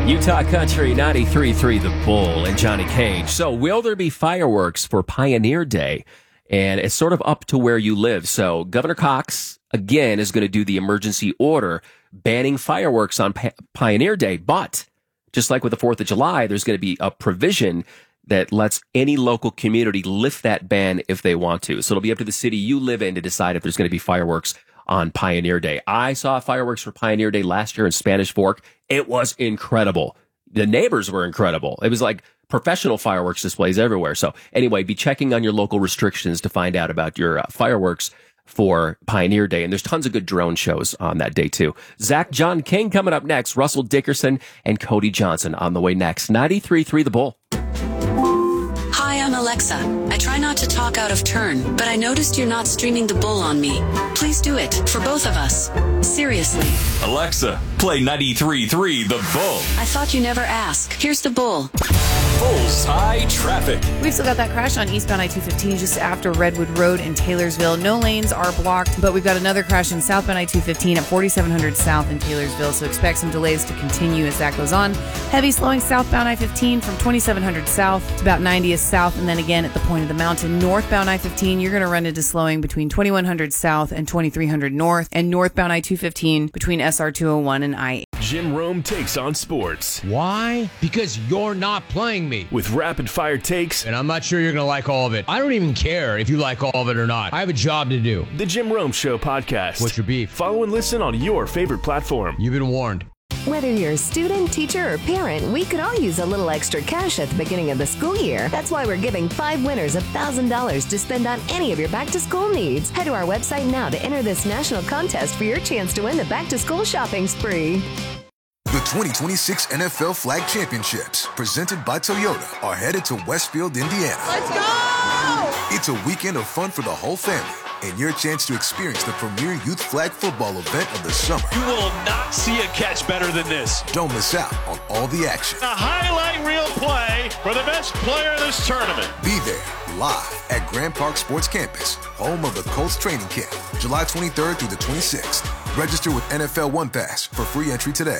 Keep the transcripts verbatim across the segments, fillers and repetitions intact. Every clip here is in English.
Utah Country ninety-three point three, The Bull and Johnny Cage. So will there be fireworks for Pioneer Day? And it's sort of up to where you live. So Governor Cox, again, is going to do the emergency order banning fireworks on P- Pioneer Day. But just like with the fourth of July, there's going to be a provision that lets any local community lift that ban if they want to. So it'll be up to the city you live in to decide if there's going to be fireworks on Pioneer Day. I saw fireworks for Pioneer Day last year in Spanish Fork. It was incredible. The neighbors were incredible. It was like professional fireworks displays everywhere. So anyway, be checking on your local restrictions to find out about your uh, fireworks for Pioneer Day. And there's tons of good drone shows on that day too. Zach John King coming up next. Russell Dickerson and Cody Johnson on the way next. ninety-three point three The Bull. Hi, I'm Alexa. I try not to talk out of turn, but I noticed you're not streaming The Bull on me. Please do it, for both of us. Seriously. Alexa, play ninety-three point three The Bull. I thought you never asked. Here's The Bull. Bullseye traffic. We've still got that crash on eastbound I two fifteen just after Redwood Road in Taylorsville. No lanes are blocked, but we've got another crash in southbound I two fifteen at forty-seven hundred south in Taylorsville, so expect some delays to continue as that goes on. Heavy slowing southbound I fifteen from twenty-seven hundred south to about ninetieth south, and then again at the point of the mountain. Northbound I fifteen, you're going to run into slowing between twenty-one hundred south and twenty-three hundred north, and northbound I two fifteen between S R two oh one and I eight. Jim Rome takes on sports. Why? Because you're not playing me. With rapid-fire takes. And I'm not sure you're going to like all of it. I don't even care if you like all of it or not. I have a job to do. The Jim Rome Show podcast. What's your beef? Follow and listen on your favorite platform. You've been warned. Whether you're a student, teacher, or parent, we could all use a little extra cash at the beginning of the school year. That's why we're giving five winners one thousand dollars to spend on any of your back-to-school needs. Head to our website now to enter this national contest for your chance to win the back-to-school shopping spree. The twenty twenty-six N F L Flag Championships, presented by Toyota, are headed to Westfield, Indiana. Let's go! It's a weekend of fun for the whole family, and your chance to experience the premier youth flag football event of the summer. You will not see a catch better than this. Don't miss out on all the action. A highlight reel play for the best player in this tournament. Be there, live at Grand Park Sports Campus, home of the Colts training camp, July twenty-third through the twenty-sixth. Register with N F L One Pass for free entry today.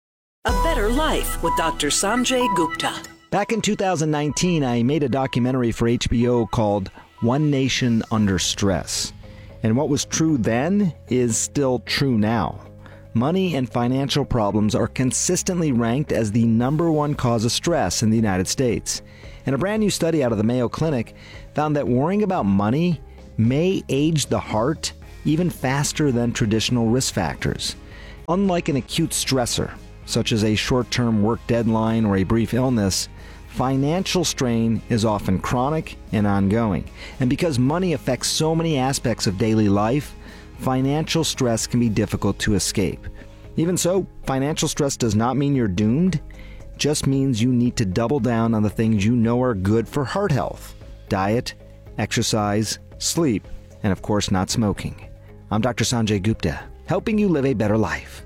A Better Life with Doctor Sanjay Gupta. Back in two thousand nineteen, I made a documentary for H B O called One Nation Under Stress. And what was true then is still true now. Money and financial problems are consistently ranked as the number one cause of stress in the United States. And a brand new study out of the Mayo Clinic found that worrying about money may age the heart even faster than traditional risk factors. Unlike an acute stressor, such as a short-term work deadline or a brief illness, financial strain is often chronic and ongoing. And because money affects so many aspects of daily life, financial stress can be difficult to escape. Even so, financial stress does not mean you're doomed. It just means you need to double down on the things you know are good for heart health: diet, exercise, sleep, and of course not smoking. I'm Doctor Sanjay Gupta, helping you live a better life.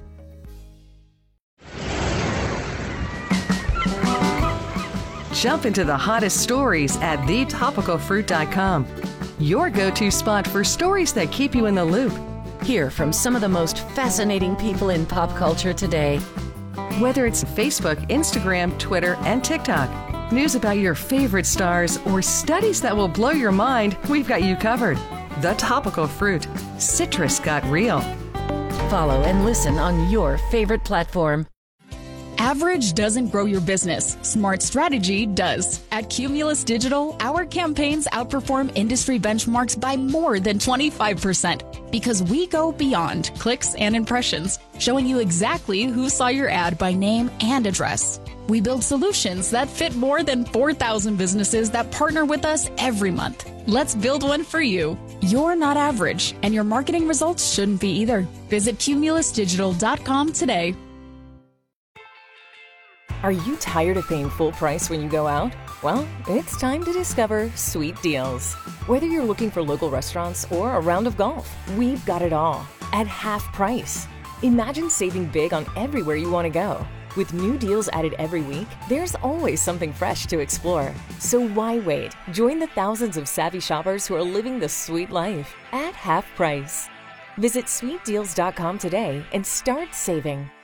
Jump into the hottest stories at the topical fruit dot com. Your go-to spot for stories that keep you in the loop. Hear from some of the most fascinating people in pop culture today. Whether it's Facebook, Instagram, Twitter, and TikTok, news about your favorite stars, or studies that will blow your mind, we've got you covered. The Topical Fruit. Citrus got real. Follow and listen on your favorite platform. Average doesn't grow your business. Smart strategy does. At Cumulus Digital, our campaigns outperform industry benchmarks by more than twenty-five percent because we go beyond clicks and impressions, showing you exactly who saw your ad by name and address. We build solutions that fit more than four thousand businesses that partner with us every month. Let's build one for you. You're not average, and your marketing results shouldn't be either. Visit cumulus digital dot com today. Are you tired of paying full price when you go out? Well, it's time to discover Sweet Deals. Whether you're looking for local restaurants or a round of golf, we've got it all at half price. Imagine saving big on everywhere you want to go. With new deals added every week, there's always something fresh to explore. So why wait? Join the thousands of savvy shoppers who are living the sweet life at half price. Visit sweet deals dot com today and start saving.